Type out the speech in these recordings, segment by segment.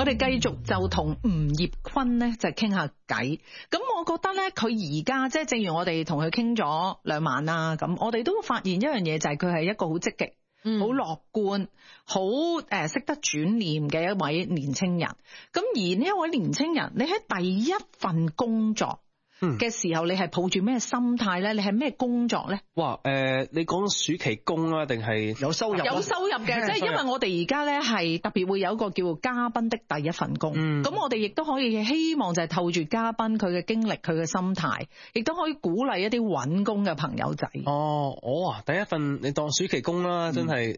我哋繼續就同吳業坤咧就傾下偈。咁我覺得咧，佢而家即係正如我哋同佢傾咗2晚啦，咁我哋都發現一樣嘢，就係佢係一個好積極、好樂觀、好識得轉念嘅一位年青人。咁而呢一位年青人，你喺第一份工作嘅時候，你係抱住咩心態咧？你係咩工作咧？ 哇，你講暑期工啊，定係有收入？ 有收入嘅，即係因為我哋而家咧係特別會有一個叫做嘉賓的第一份工。咁我哋亦都可以希望就係透住嘉賓佢嘅經歷、佢嘅心態，亦都可以鼓勵一啲揾工嘅朋友仔。 哦，我啊第一份你當暑期工啦，真係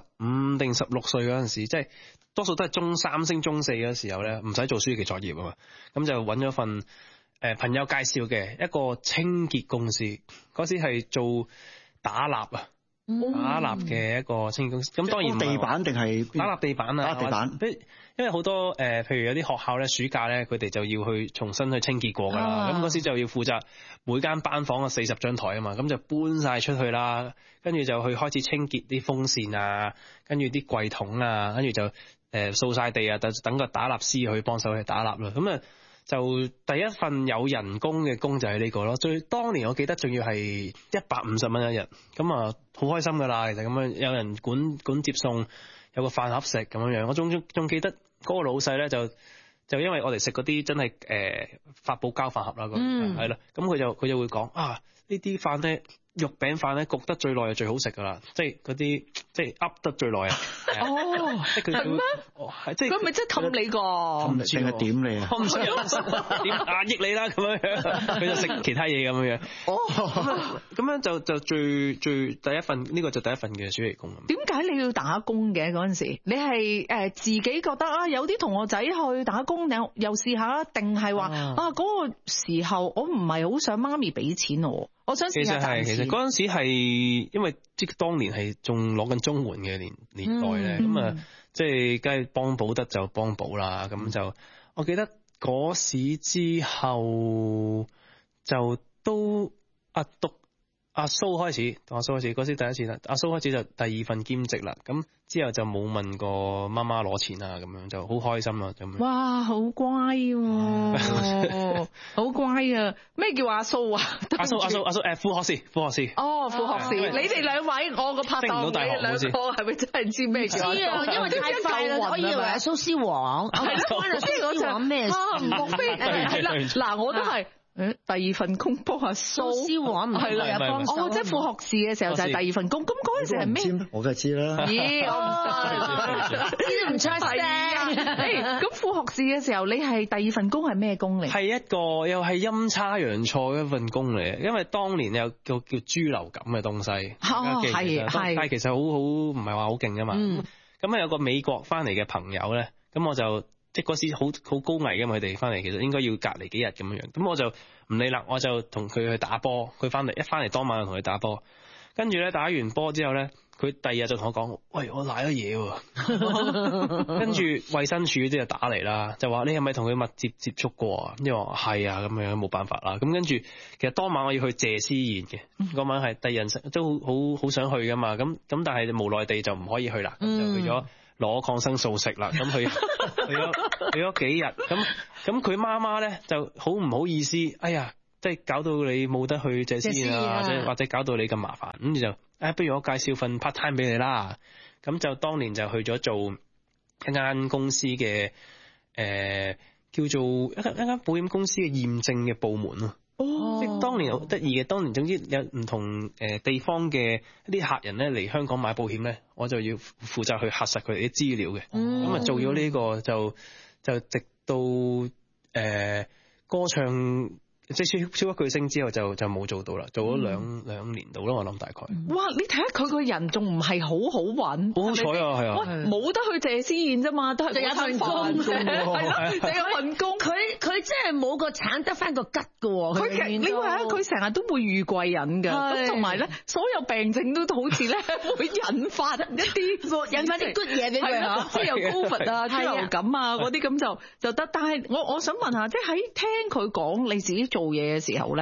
15定16歲嗰陣時，即係多數都係中3升中4嗰時候咧，唔使做暑期作業啊嘛，咁就揾咗份。朋友介紹嘅一個清潔公司，嗰時係做打蠟啊，打蠟嘅一個清潔公司。咁當然地板定係打蠟地板啊， 打地板。 因為好多譬如有啲學校咧，暑假咧，佢哋就要去重新去清潔過噶啦。咁嗰時就要負責每間班房嘅40張台啊嘛，咁就搬晒出去啦，跟住就去開始清潔啲風扇啊，跟住啲櫃桶啊，跟住就掃晒地啊，等個打蠟師去幫手去打蠟啦。咁啊〜就第一份有人工嘅工就係呢個咯，當年我記得仲要係150蚊一日，咁啊好開心噶啦，其實咁樣有人管接送，有個飯盒食咁樣樣，我仲記得嗰個老細咧就因為我哋食嗰啲真係發泡膠飯盒啦，係啦，咁佢就會講啊呢啲飯咧。肉餅飯咧焗得最耐係最好食噶啦，即係嗰啲即係噏得最耐啊！ 哦，係咩？即係佢咪真係氹你個？ 氹定係點你啊？ 我唔想點壓抑你啦咁樣樣，佢就食其他嘢咁樣樣。哦，咁樣就最第一份呢個就第一份嘅暑期工。 點解你要打工嘅嗰陣時？你係自己覺得啊，有啲同學仔去打工，又試下，定係話啊嗰個時候我唔係好想媽咪俾錢我想試下賺錢。 其實嗰陣時係因為即係當年係仲攞緊綜援嘅年代咧，咁啊即係梗係幫補得就幫補啦。咁就我記得嗰時之後就都讀阿蘇開始，同阿蘇開始嗰時第一次啦。阿蘇開始就第2份兼職啦。咁之後就冇問過媽媽攞錢啊，咁樣就好開心啦。咁哇，好乖喎，好乖啊！咩叫阿蘇啊？ 阿蘇副學士。 哦，副學士，你哋兩位，我個拍檔，你哋兩個係咪真係知咩叫阿蘇？ 知啊，因為太快啦，我以為係蘇絲黃，係咯，關蘇絲黃咩事？ 莫非係啦？嗱，我都係。第2份工幫阿蘇絲黃唔係啦，幫手。 即係副學士嘅時候就係第2份工。咁嗰陣時係咩？ 我梗係知啦。 咦，我知都唔出聲。 咁副學士嘅時候，你係第2份工係咩工嚟？ 係一個又係陰差陽錯一份工嚟，因為當年有個叫豬流感嘅東西。係，但係其實好唔係話好勁㗎嘛。咁有個美國翻嚟嘅朋友咧，咁我就。即係嗰時好高危嘅嘛，佢哋翻嚟其實應該要隔離幾日咁樣樣，咁我就唔理啦，我就同佢去打波。佢翻嚟當晚就同佢打波，跟住咧打完波之後咧，佢第2日就同我講：喂，我瀨咗嘢喎。跟住衛生署嗰啲就打嚟啦，就話你係咪同佢密切接觸過啊？因為我話係啊，咁樣冇辦法啦。咁跟住其實當晚我要去謝師宴嘅，嗰晚係第2日都好想去噶嘛，咁但係無奈地就唔可以去啦，咁就去咗。攞抗生素食啦，咁去咗幾日，咁佢媽媽咧就好唔好意思，哎呀，即係搞到你冇得去謝師宴啊，或者搞到你咁麻煩，咁就不如我介紹份 part time 俾你啦，咁就當年就去咗做一間公司嘅叫做一間保險公司嘅驗證嘅部門咯。哦，即係當年好得意嘅，當年總之有唔同地方嘅一啲客人咧嚟香港買保險咧，我就要負責去核實佢哋啲資料嘅。咁啊做咗呢個就直到歌唱即係超級巨星之後就冇做到啦，做咗兩年到啦，我諗大概。哇！ 你睇下佢個人仲唔係好好揾， 好彩啊，係啊！ 喂，冇得去謝師宴啫嘛，都係有份工， 係咯，你有份工， 佢真係冇個橙得翻個吉㗎喎。 佢你話佢成日都會遇貴人㗎，咁同埋咧，所有病症都好似咧會引發一啲 good 嘢俾佢嚇， 即係有 COVID 啊、豬流感啊嗰啲咁就得。但係我想問下，即係喺聽佢講你自己做嘢嘅時候咧，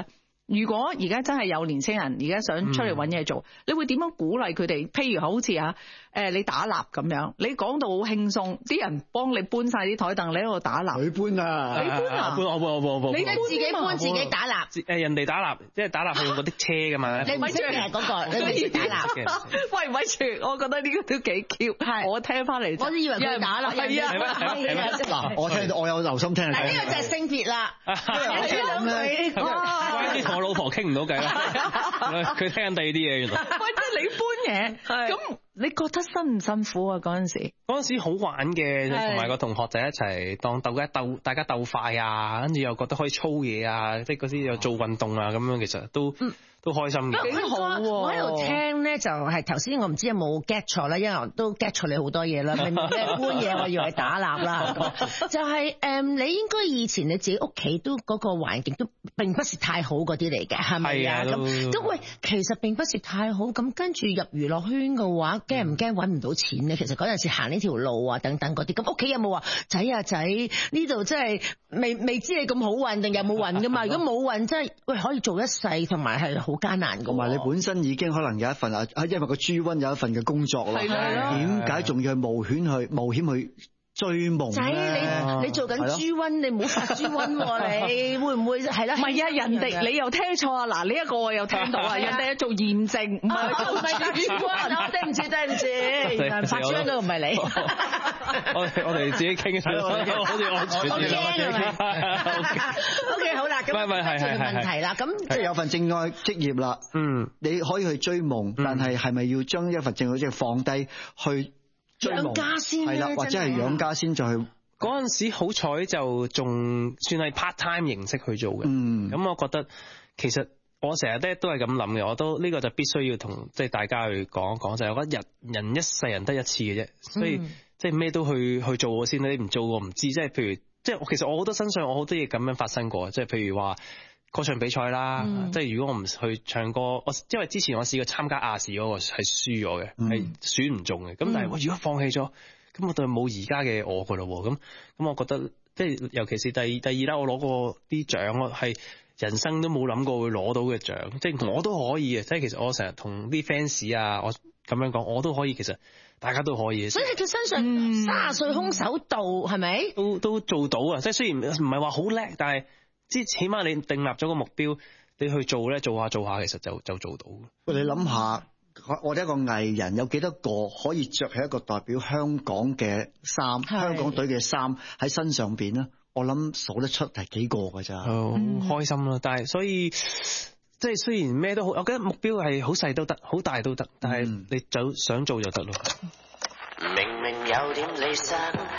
如果而家真係有年青人而家想出嚟揾嘢做，你會點樣鼓勵佢哋？譬如好似你打蠟咁樣，你講到好輕鬆，啲人幫你搬晒啲台凳，你喺度打蠟。 佢搬啊！ 你搬啊？ 我你自己搬自己打蠟。 人哋打蠟，即係打蠟係用嗰啲車㗎嘛。 你唔識嘅嗰個，你唔識打蠟嘅。 喂，咪住，我覺得呢個都幾 Q。係，我聽翻嚟， 我都以為佢打蠟。係啊， 嗱，我聽到我有留心聽。 嗱，呢個就係性別啦。 關於同我老婆傾唔到偈啦，佢聽緊第二啲嘢原來。 喂，即係你搬嘢，咁你覺得辛唔辛苦啊？嗰陣時好玩嘅，同埋個同學仔一齊當大家鬥快啊，跟住又覺得可以操嘢啊，即係嗰啲又做運動啊，咁樣其實都開心嘅。 幾好喎！我喺度聽咧，就係頭先我唔知有冇 get 錯啦，因為我都 get 錯你好多嘢啦。咩搬嘢，我以為打蠟啦。就係你應該以前你自己屋企都嗰個環境都並不是太好嗰啲嚟嘅，係咪啊？咁喂，其實並不是太好。咁跟住入娛樂圈嘅話，驚唔驚揾唔到錢咧？其實嗰陣時行呢條路啊，等等嗰啲。咁屋企有冇話仔啊仔呢度真係未知你咁好運定有冇運㗎嘛？如果冇運，真係喂可以做一世，同埋係好艱難㗎。 同埋你本身已經可能有一份因為個豬瘟有一份嘅工作啦，點解仲要去冒險去追夢仔？你做緊豬瘟，你唔好發豬瘟喎！你會唔會係啦？ 唔係啊，人哋你又聽錯啊！嗱，呢一個我又聽到啊，人哋做驗證，唔係豬瘟。對唔住，發豬瘟嗰個唔係你。 我哋自己傾先，好似安全啲。 OK， 好啦，咁係問題啦。咁即係有份正愛職業啦，你可以去追夢，但係咪要將一份正愛職業放低去養家先？ 係啦，或者係養家先再去。 嗰陣時好彩就仲算係 part time 形式去做嘅。咁我覺得其實我成日都係咁諗嘅，我都呢個就必須要同即係大家去講一講，就係我覺得人一世人得一次嘅啫，所以即係咩都去做先，你唔做我唔知。即係譬如即係其實我好多身上我好多嘢咁樣發生過，即係譬如話歌唱比賽啦，即係如果我唔去唱歌，因為之前我試過參加亞視嗰個係輸咗嘅，係選唔中嘅。咁但係我如果放棄咗，咁我就冇而家嘅我噶咯。咁我覺得即係尤其是第二啦，我攞過啲獎，我係人生都冇諗過會攞到嘅獎，即係我都可以嘅。即係其實我成日同啲 fans 啊，我咁樣講，我都可以，其實大家都可以。 所以喺佢身上30歲空手道係咪？ 都做到啊！即係雖然唔係話好叻，但係起碼你訂立咗個目標，你去做咧，做下，其實就做到。 你諗下，我哋一個藝人有幾多個可以着起一個代表香港嘅衫，香港隊嘅衫喺身上邊咧？我諗數得出係幾個㗎咋。好開心啦！但係所以即係雖然咩都好，我覺得目標係好細都得，好大都得，但係你想做就得咯。明明有點理想。